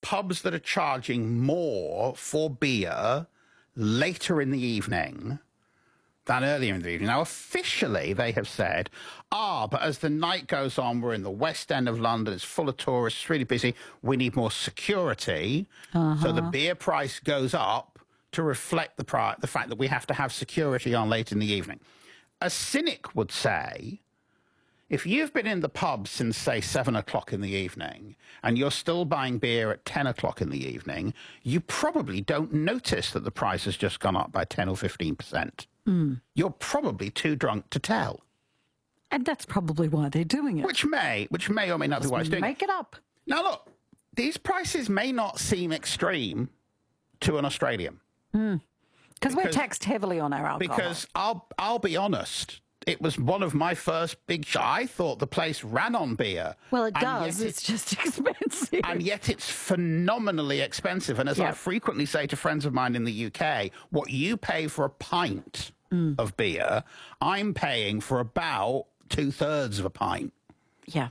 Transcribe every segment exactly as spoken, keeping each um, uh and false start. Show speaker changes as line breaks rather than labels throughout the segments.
pubs that are charging more for beer later in the evening than earlier in the evening. Now, officially, they have said, ah, but as the night goes on, we're in the West End of London, it's full of tourists, it's really busy, we need more security. Uh-huh. So the beer price goes up to reflect the, pri- the fact that we have to have security on late in the evening. A cynic would say, if you've been in the pub since, say, seven o'clock in the evening and you're still buying beer at ten o'clock in the evening, you probably don't notice that the price has just gone up by ten or fifteen percent. Mm. You're probably too drunk to tell.
And that's probably why they're doing it.
Which may, which may or may not be why it's doing it.
Make it up.
Now, look, these prices may not seem extreme to an Australian.
Mm. Because we're taxed heavily on our alcohol.
Because I'll, I'll be honest, it was one of my first big... Sh- I thought the place ran on beer.
Well, it does. It's just expensive.
And yet it's phenomenally expensive. And as yep. I frequently say to friends of mine in the U K, what you pay for a pint mm. of beer, I'm paying for about two-thirds of a pint.
Yeah.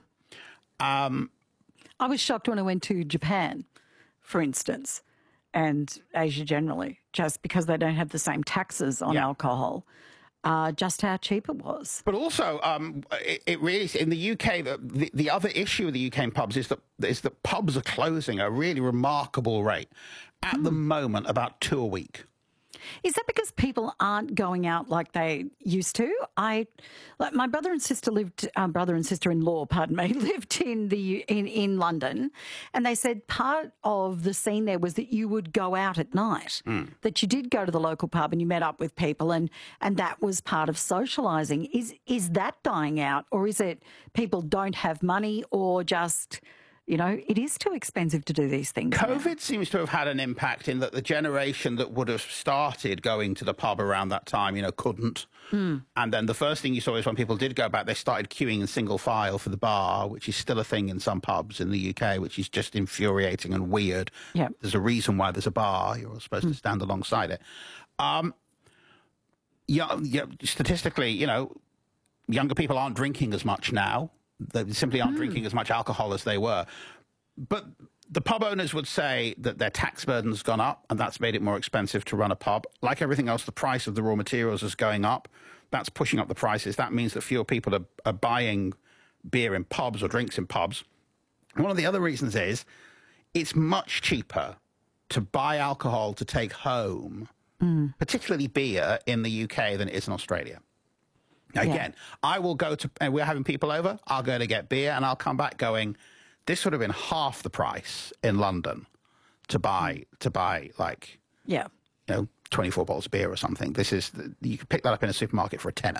Um, I was shocked when I went to Japan, for instance, and Asia generally, just because they don't have the same taxes on yeah. alcohol. Uh, just how cheap it was.
But also, um, it, it really, in the U K, the, the, the other issue with the U K pubs is that, is that pubs are closing at a really remarkable rate. At mm. the moment, about two a week.
Is that because people aren't going out like they used to? I, like my brother and sister lived, uh, brother and sister-in-law, pardon me, lived in the in, in London, and they said part of the scene there was that you would go out at night, mm. that you did go to the local pub and you met up with people, and and that was part of socialising. Is is that dying out, or is it people don't have money, or just... You know, it is too expensive to do these things.
COVID
now.
seems to have had an impact in that the generation that would have started going to the pub around that time, you know, couldn't. Mm. And then the first thing you saw is when people did go back, they started queuing in single file for the bar, which is still a thing in some pubs in the U K, which is just infuriating and weird.
Yep.
There's a reason why there's a bar. You're supposed mm. to stand alongside it. Um, yeah, yeah, statistically, you know, younger people aren't drinking as much now. They simply aren't mm. drinking as much alcohol as they were. But the pub owners would say that their tax burden's gone up, and that's made it more expensive to run a pub. Like everything else, the price of the raw materials is going up. That's pushing up the prices. That means that fewer people are, are buying beer in pubs or drinks in pubs. One of the other reasons is it's much cheaper to buy alcohol to take home, mm. particularly beer, in the U K than it is in Australia. Again, yeah. I will go to, and we're having people over, I'll go to get beer, and I'll come back going, this would have been half the price in London to buy, to buy like,
yeah.
you know, twenty-four bottles of beer or something. This is, you can pick that up in a supermarket for a tenner.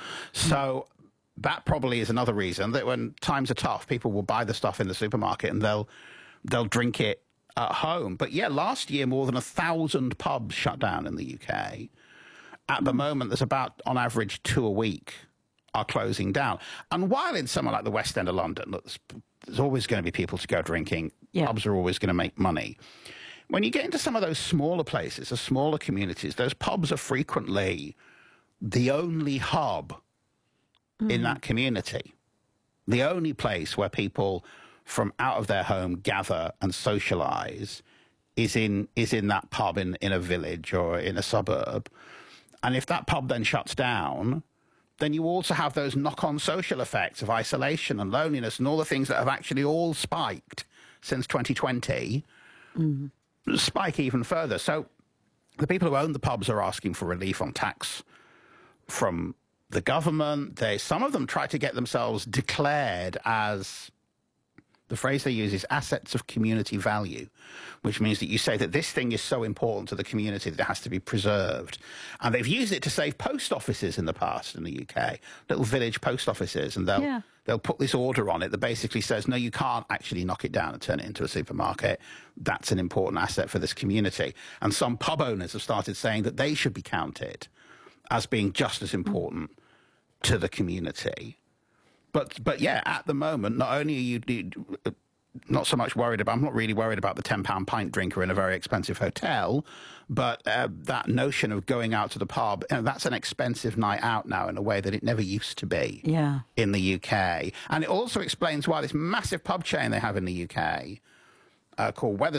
So mm. that probably is another reason that when times are tough, people will buy the stuff in the supermarket and they'll, they'll drink it at home. But yeah, last year, more than a thousand pubs shut down in the U K. At the moment, there's about, on average, two a week are closing down. And while in somewhere like the West End of London, there's, there's always going to be people to go drinking, yeah. pubs are always going to make money. When you get into some of those smaller places, the smaller communities, those pubs are frequently the only hub mm. in that community. The only place where people from out of their home gather and socialise is in, is in that pub in, in a village or in a suburb. And if that pub then shuts down, then you also have those knock-on social effects of isolation and loneliness and all the things that have actually all spiked since twenty twenty, mm. spike even further. So the people who own the pubs are asking for relief on tax from the government. They, some of them try to get themselves declared as... The phrase they use is assets of community value, which means that you say that this thing is so important to the community that it has to be preserved. And they've used it to save post offices in the past in the U K, little village post offices, and they'll, yeah. they'll put this order on it that basically says, no, you can't actually knock it down and turn it into a supermarket. That's an important asset for this community. And some pub owners have started saying that they should be counted as being just as important mm. to the community. But, but yeah, at the moment, not only are you not so much worried about, I'm not really worried about the ten pound pint drinker in a very expensive hotel, but uh, that notion of going out to the pub, you know, that's an expensive night out now in a way that it never used to be
yeah.
in the U K. And it also explains why this massive pub chain they have in the U K uh, called Weather